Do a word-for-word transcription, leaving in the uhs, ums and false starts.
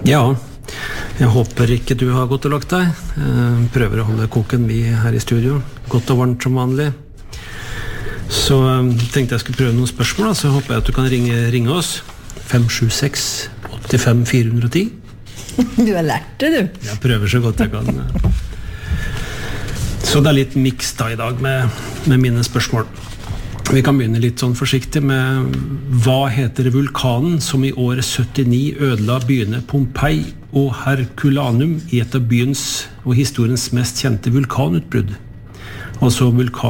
Ja, jeg håper ikke du har gått og lagt deg. Jeg prøver å holde koken vi her i studio. Godt og varmt som vanlig. Så tenkte jeg skulle prøve noen spørsmål, så håper jeg at du kan ringe, ringe oss. fem sju seks åtte fem fire ett null. Du har lært det, du. Jeg prøver så godt jeg kan. Så det er litt mix da i dag med, med mine spørsmål. Vi kan begynne litt sånn forsiktig med hva heter vulkanen som i året syttini ødela byene Pompeii og Herculanum i et av byens og historiens mest kjente vulkanutbrudd? Altså vulkan